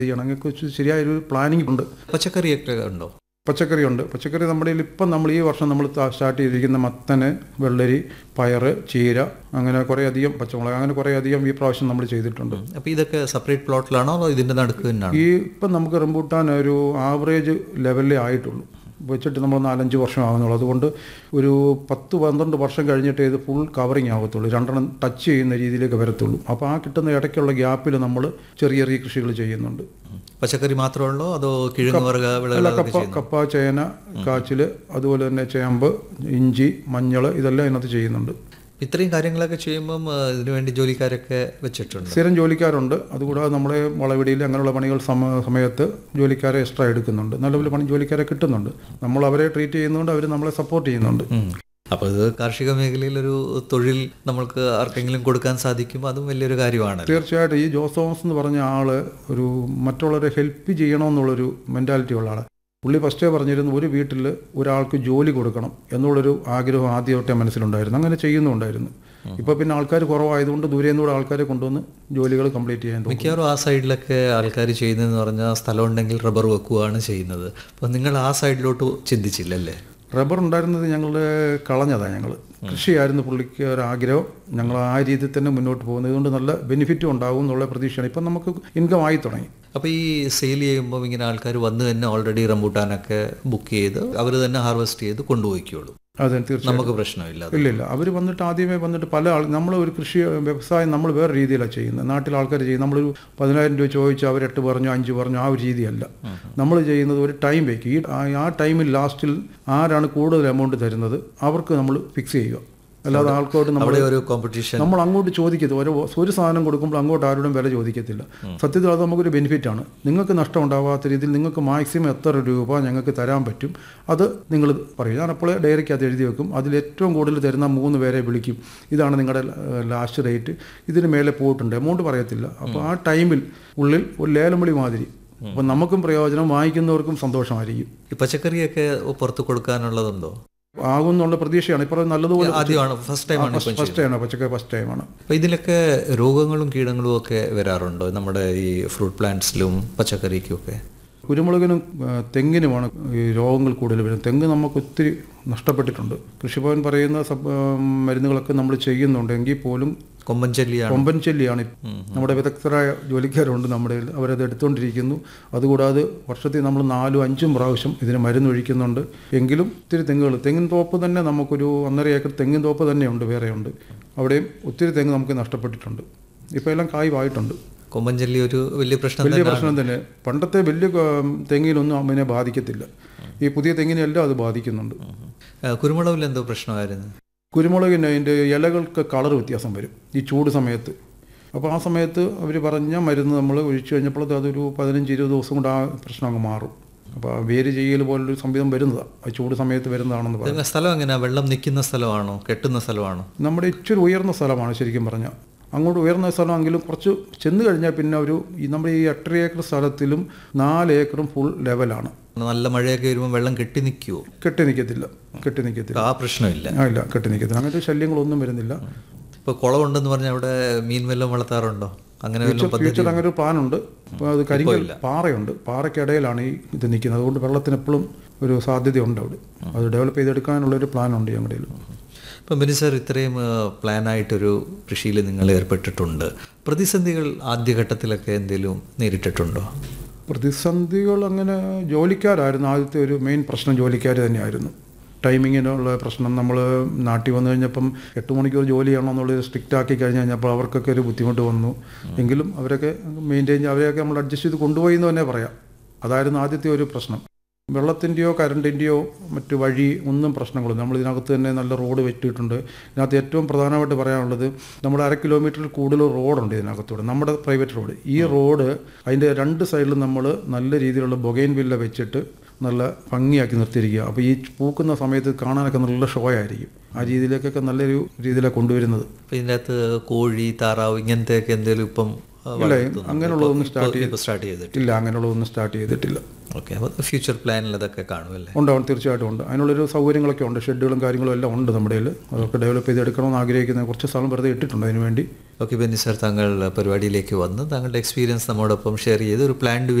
ചെയ്യണം. അതിനെക്കുറിച്ച് ശരിയായൊരു പ്ലാനിംഗ് ഉണ്ട്. പച്ചക്കറിയൊക്കെ ഉണ്ടോ? പച്ചക്കറിയുണ്ട്. പച്ചക്കറി നമ്മുടെ ഇപ്പം നമ്മൾ ഈ വർഷം നമ്മൾ സ്റ്റാർട്ട് ചെയ്തിരിക്കുന്ന മത്തന്, വെള്ളരി, പയറ്, ചീര, അങ്ങനെ കുറേയധികം പച്ചമുളക്, അങ്ങനെ കുറേയധികം ഈ പ്രാവശ്യം നമ്മൾ ചെയ്തിട്ടുണ്ട്. അപ്പോൾ ഇതൊക്കെ സെപ്പറേറ്റ് പ്ലോട്ടിലാണോ അതോ ഇതിൻ്റെ നടുക്ക് തന്നെയാണോ? ഈ ഇപ്പം നമുക്ക് റംബൂട്ടാൻ ഒരു ആവറേജ് ലെവലിലേ ആയിട്ടുള്ളൂ. വെച്ചിട്ട് നമ്മൾ 4-5 വർഷം ആകുന്നുള്ളൂ. അതുകൊണ്ട് ഒരു 10-12 വർഷം കഴിഞ്ഞിട്ട് ഇത് ഫുൾ കവറിങ് ആകത്തുള്ളൂ. രണ്ടെണ്ണം ടച്ച് ചെയ്യുന്ന രീതിയിലേക്ക് വരത്തുള്ളൂ. അപ്പോൾ ആ കിട്ടുന്ന ഇടയ്ക്കുള്ള ഗ്യാപ്പിൽ നമ്മൾ ചെറിയ ചെറിയ കൃഷികൾ ചെയ്യുന്നുണ്ട്. പച്ചക്കറി മാത്രമേ ഉള്ളൂ അതോ കിഴങ്ങ് വർഗ്ഗ അല്ല, വിളകൾ? കപ്പ, ചേന, കാച്ചിൽ, അതുപോലെ തന്നെ ചേമ്പ്, ഇഞ്ചി, മഞ്ഞൾ, ഇതെല്ലാം ഇതിനകത്ത് ചെയ്യുന്നുണ്ട്. ഇത്രയും കാര്യങ്ങളൊക്കെ ചെയ്യുമ്പം ഇതിനു വേണ്ടി ജോലിക്കാരൊക്കെ വെച്ചിട്ടുണ്ട്? സ്ഥിരം ജോലിക്കാരുണ്ട്. അതുകൂടാതെ നമ്മുടെ വളവിടിയിൽ അങ്ങനെയുള്ള പണികൾ സമയത്ത് ജോലിക്കാരെ എക്സ്ട്രാ എടുക്കുന്നുണ്ട്. നല്ലപോലെ പണി ജോലിക്കാരെ കിട്ടുന്നുണ്ട്. നമ്മൾ അവരെ ട്രീറ്റ് ചെയ്യുന്നതുകൊണ്ട് അവർ നമ്മളെ സപ്പോർട്ട് ചെയ്യുന്നുണ്ട്. അപ്പോൾ ഇത് കാർഷിക മേഖലയിൽ ഒരു തൊഴിൽ നമ്മൾക്ക് ആർക്കെങ്കിലും കൊടുക്കാൻ സാധിക്കും, അതും വലിയൊരു കാര്യമാണ്. തീർച്ചയായിട്ടും ഈ ജോസ് തോമസ് എന്ന് പറഞ്ഞ ആള് ഒരു മറ്റുള്ളവരെ ഹെൽപ്പ് ചെയ്യണമെന്നുള്ളൊരു മെൻറ്റാലിറ്റി ഉള്ള ആളാണ്. പുള്ളി ഫസ്റ്റേ പറഞ്ഞിരുന്നു ഒരു വീട്ടിൽ ഒരാൾക്ക് ജോലി കൊടുക്കണം എന്നുള്ളൊരു ആഗ്രഹം ആദ്യമായിട്ടേ മനസ്സിലുണ്ടായിരുന്നു. അങ്ങനെ ചെയ്യുന്നുണ്ടായിരുന്നു. ഇപ്പോൾ പിന്നെ ആൾക്കാർ കുറവായതുകൊണ്ട് ദൂരെ നിന്നൂടെ ആൾക്കാരെ കൊണ്ടുവന്ന് ജോലികൾ കംപ്ലീറ്റ് ചെയ്യാൻ തോന്നും. മിക്കവാറും ആ സൈഡിലൊക്കെ ആൾക്കാർ ചെയ്യുന്നതെന്ന് പറഞ്ഞാൽ സ്ഥലം ഉണ്ടെങ്കിൽ റബ്ബർ വെക്കുകയാണ് ചെയ്യുന്നത്. അപ്പോൾ നിങ്ങൾ ആ സൈഡിലോട്ട് ചിന്തിച്ചില്ലല്ലേ? റബ്ബർ ഉണ്ടായിരുന്നത് ഞങ്ങൾ കളഞ്ഞതാണ്. ഞങ്ങൾ കൃഷിയായിരുന്നു പുള്ളിക്ക് ഒരാഗ്രഹം. ഞങ്ങൾ ആ രീതിയിൽ തന്നെ മുന്നോട്ട് പോകുന്നത് കൊണ്ട് നല്ല ബെനിഫിറ്റും ഉണ്ടാകും എന്നുള്ള പ്രതീക്ഷയാണ്. ഇപ്പം നമുക്ക് ഇൻകം ആയി തുടങ്ങി. അപ്പോൾ ഈ സെയിൽ ചെയ്യുമ്പോൾ ഇങ്ങനെ ആൾക്കാർ വന്ന് തന്നെ ഓൾറെഡി റംബൂട്ടാനൊക്കെ ബുക്ക് ചെയ്ത് അവർ തന്നെ ഹാർവെസ്റ്റ് ചെയ്ത് കൊണ്ടുപോയിക്കോളൂ? അതെ, തീർച്ചയായും. നമുക്ക് പ്രശ്നമില്ല. ഇല്ല, അവർ വന്നിട്ട് ആദ്യമേ വന്നിട്ട് നമ്മൾ ഒരു കൃഷി വ്യവസായം നമ്മൾ വേറെ രീതിയിലാണ് ചെയ്യുന്നത്. നാട്ടിൽ ആൾക്കാർ ചെയ്യുന്നത് നമ്മളൊരു 10,000 രൂപ ചോദിച്ചു അവർ 8 പറഞ്ഞു 5 പറഞ്ഞു, ആ ഒരു രീതിയല്ല നമ്മൾ ചെയ്യുന്നത്. ഒരു ടൈം വയ്ക്കും. ആ ടൈമിൽ ലാസ്റ്റിൽ ആരാണ് കൂടുതൽ എമൗണ്ട് തരുന്നത് അവർക്ക് നമ്മൾ ഫിക്സ് ചെയ്യുക. അല്ലാതെ ആൾക്കോട്ട് നമ്മൾ അങ്ങോട്ട് ചോദിക്കത്തില്ല. ഒരു സാധനം കൊടുക്കുമ്പോൾ അങ്ങോട്ട് ആരോടും വില ചോദിക്കത്തില്ല. സത്യത്തിൽ അത് നമുക്കൊരു ബെനിഫിറ്റാണ്. നിങ്ങൾക്ക് നഷ്ടം ഉണ്ടാവാത്ത രീതിയിൽ നിങ്ങൾക്ക് മാക്സിമം എത്ര രൂപ ഞങ്ങൾക്ക് തരാൻ പറ്റും അത് നിങ്ങൾ പറയും. ഞാൻ അപ്പോൾ ഡയറിക്കകത്ത് എഴുതി വെക്കും. അതിൽ ഏറ്റവും കൂടുതൽ തരുന്ന 3 പേരെ വിളിക്കും. ഇതാണ് നിങ്ങളുടെ ലാസ്റ്റ് റേറ്റ്, ഇതിന് മേലെ പോയിട്ടുണ്ട്, എമൗണ്ട് പറയത്തില്ല. അപ്പോൾ ആ ടൈമിൽ ഉള്ളിൽ ഒരു ലേലംവിളി മാതിരി. അപ്പം നമുക്കും പ്രയോജനം, വാങ്ങിക്കുന്നവർക്കും സന്തോഷമായിരിക്കും. ഈ പച്ചക്കറിയൊക്കെ പുറത്ത് കൊടുക്കാനുള്ളതുണ്ടോ? ആകുന്നുള്ള പ്രതീക്ഷയാണ്. ഇപ്പോൾ നല്ലതുപോലെ ആദ്യമാണ്, ഫസ്റ്റ് ടൈമാണ് പച്ചക്കറി ഫസ്റ്റ് ടൈമാണ്. അപ്പോൾ ഇതിലൊക്കെ രോഗങ്ങളും കീടങ്ങളും ഒക്കെ വരാറുണ്ടോ നമ്മുടെ ഈ ഫ്രൂട്ട് പ്ലാന്റ്സിലും പച്ചക്കറിക്കും ഒക്കെ? കുരുമുളകിനും തെങ്ങിനുമാണ് ഈ രോഗങ്ങൾ കൂടുതൽ വരുന്നത്. തെങ്ങ് നമുക്ക് ഒത്തിരി നഷ്ടപ്പെട്ടിട്ടുണ്ട്. കൃഷിഭവൻ പറയുന്ന മരുന്നുകളൊക്കെ നമ്മൾ ചെയ്യുന്നുണ്ടെങ്കിൽ പോലും കൊമ്പൻ ചെല്ലിയാണ്. നമ്മുടെ വിദഗ്ധരായ ജോലിക്കാരുണ്ട് നമ്മുടെ, അവരത് എടുത്തുകൊണ്ടിരിക്കുന്നു. അതുകൂടാതെ വർഷത്തിൽ നമ്മൾ 4-5 പ്രാവശ്യം ഇതിന് മരുന്നൊഴിക്കുന്നുണ്ട്. എങ്കിലും ഒത്തിരി തെങ്ങിൻ തോപ്പ് തന്നെ നമുക്കൊരു 1.5 ഏക്കർ തെങ്ങിൻ തോപ്പ് തന്നെയുണ്ട്, വേറെയുണ്ട്. അവിടെയും ഒത്തിരി തെങ്ങ് നമുക്ക് നഷ്ടപ്പെട്ടിട്ടുണ്ട്. ഇപ്പോൾ എല്ലാം കായ്വായിട്ടുണ്ട്. കൊമ്പൻചെല്ലി ഒരു വലിയ പ്രശ്നം തന്നെ. പണ്ടത്തെ വലിയ തെങ്ങിനൊന്നും അതിനെ ബാധിക്കത്തില്ല. ഈ പുതിയ തെങ്ങിനെല്ലാം അത് ബാധിക്കുന്നുണ്ട്. കുരുമുളകിൽ എന്തോ പ്രശ്നമായിരുന്നു? കുരുമുളകിന് അതിൻ്റെ ഇലകൾക്ക് കളർ വ്യത്യാസം വരും ഈ ചൂട് സമയത്ത്. അപ്പോൾ ആ സമയത്ത് അവർ പറഞ്ഞ മരുന്ന് നമ്മൾ ഒഴിച്ചു കഴിഞ്ഞപ്പോൾ അതൊരു 15-20 ദിവസം കൊണ്ട് ആ പ്രശ്നം അങ്ങ് മാറും. അപ്പോൾ വേര് ചെയ്യൽ പോലൊരു സംവിധം വരുന്നതാണ്, ആ ചൂട് സമയത്ത് വരുന്നതാണെന്ന് പറയും. സ്ഥലം എങ്ങനെയാണ്? വെള്ളം നിൽക്കുന്ന സ്ഥലമാണോ കെട്ടുന്ന സ്ഥലമാണോ? നമ്മുടെ ഇച്ചിരി ഉയർന്ന സ്ഥലമാണ് ശരിക്കും പറഞ്ഞാൽ. അങ്ങോട്ട് ഉയർന്ന സ്ഥലമെങ്കിലും കുറച്ച് ചെന്ന് കഴിഞ്ഞാൽ പിന്നെ നമ്മുടെ ഈ 8 ഏക്കർ സ്ഥലത്തിലും 4 ഏക്കറും ഫുൾ ലെവലാണ്. നല്ല മഴയൊക്കെ വരുമ്പോൾ വെള്ളം കെട്ടി നിൽക്കുമോ? കെട്ടി നിൽക്കത്തില്ല. ആ പ്രശ്നമില്ല. ഇല്ല, കെട്ടി നിൽക്കത്തില്ല. അങ്ങനത്തെ ശല്യങ്ങളൊന്നും വരുന്നില്ല. ഇപ്പോൾ കുളമുണ്ടെന്ന് പറഞ്ഞാൽ അവിടെ മീൻ വല്ലതും വളർത്താറുണ്ടോ? അങ്ങനെ ഫ്യൂച്ചർ അങ്ങനെ ഒരു പ്ലാനുണ്ട്. അപ്പോൾ അത് പാറയുണ്ട്, പാറയ്ക്കിടയിലാണ് ഈ ഇത് നിൽക്കുന്നത്. അതുകൊണ്ട് വെള്ളത്തിന് എപ്പോഴും ഒരു സാധ്യതയുണ്ട് അവിടെ. അത് ഡെവലപ്പ് ചെയ്തെടുക്കാനുള്ളൊരു പ്ലാനുണ്ട് ഞങ്ങളുടെ. ഇപ്പം ബെന്നി സാർ, ഇത്രയും പ്ലാനായിട്ടൊരു കൃഷിയിൽ നിങ്ങൾ ഏർപ്പെട്ടിട്ടുണ്ട്. പ്രതിസന്ധികൾ ആദ്യഘട്ടത്തിലൊക്കെ എന്തെങ്കിലും നേരിട്ടിട്ടുണ്ടോ? പ്രതിസന്ധികൾ അങ്ങനെ ജോലിക്കാരായിരുന്നു ആദ്യത്തെ ഒരു മെയിൻ പ്രശ്നം. ജോലിക്കാർ തന്നെയായിരുന്നു. ടൈമിങ്ങിനുള്ള പ്രശ്നം. നമ്മൾ നാട്ടിൽ വന്നു കഴിഞ്ഞപ്പം 8 മണിക്കൂർ ജോലി ചെയ്യണമെന്നുള്ളത് സ്ട്രിക്റ്റ് ആക്കി കഴിഞ്ഞപ്പോൾ അവർക്കൊക്കെ ഒരു ബുദ്ധിമുട്ട് വന്നു. എങ്കിലും അവരൊക്കെ അവരെയൊക്കെ നമ്മൾ അഡ്ജസ്റ്റ് ചെയ്ത് കൊണ്ടുപോയി എന്ന് തന്നെ പറയാം. അതായിരുന്നു ആദ്യത്തെ ഒരു പ്രശ്നം. വെള്ളത്തിൻ്റെയോ കറണ്ടിൻ്റെയോ മറ്റ് വഴി ഒന്നും പ്രശ്നങ്ങളൊന്നും. നമ്മൾ ഇതിനകത്ത് തന്നെ നല്ല റോഡ് വെട്ടിയിട്ടുണ്ട്. ഇതിനകത്ത് ഏറ്റവും പ്രധാനമായിട്ട് പറയാനുള്ളത്, നമ്മുടെ 1/2 കിലോമീറ്ററിൽ കൂടുതൽ റോഡുണ്ട് ഇതിനകത്തൂടെ, നമ്മുടെ പ്രൈവറ്റ് റോഡ്. ഈ റോഡ് അതിൻ്റെ 2 സൈഡിലും നമ്മൾ നല്ല രീതിയിലുള്ള ബൊഗൈൻ വില്ല വെച്ചിട്ട് നല്ല ഭംഗിയാക്കി നിർത്തിയിരിക്കുക. അപ്പോൾ ഈ പൂക്കുന്ന സമയത്ത് കാണാനൊക്കെ നല്ല ഷോ ആയിരിക്കും. ആ രീതിയിലേക്കൊക്കെ നല്ലൊരു രീതിയിലാണ് കൊണ്ടുവരുന്നത്. അപ്പോൾ ഇതിൻ്റെ അകത്ത് കോഴി, താറാവ് ഇങ്ങനത്തെയൊക്കെ എന്തെങ്കിലും ഇപ്പം അങ്ങനെയുള്ളതൊന്നും സ്റ്റാർട്ട് സ്റ്റാർട്ട് ചെയ്തിട്ട് ഇല്ല, അങ്ങനെയുള്ളതൊന്നും സ്റ്റാർട്ട് ചെയ്തിട്ടില്ല. ഓക്കെ. അപ്പോൾ ഫ്യൂച്ചർ പ്ലാനിൽ അതൊക്കെ കാണുമല്ലേ? ഉണ്ടാവും, തീർച്ചയായിട്ടും ഉണ്ട്. അതിനുള്ളൊരു സൗകര്യങ്ങളൊക്കെ ഉണ്ട്, ഷെഡ്യൂളും കാര്യങ്ങളും എല്ലാം ഉണ്ട് നമ്മുടെ കയ്യിൽ. അതൊക്കെ ഡെവലപ്പ് ചെയ്തെടുക്കണമെന്ന് ആഗ്രഹിക്കുന്ന കുറച്ച് സ്ഥലം വെറുതെ ഇട്ടിട്ടുണ്ട് അതിന് വേണ്ടി. ഓക്കെ ബെന്നി സാർ, താങ്കൾ പരിപാടിയിലേക്ക് വന്ന് താങ്കളുടെ എക്സ്പീരിയൻസ് നമ്മോടൊപ്പം ഷെയർ ചെയ്ത് ഒരു പ്ലാൻഡ്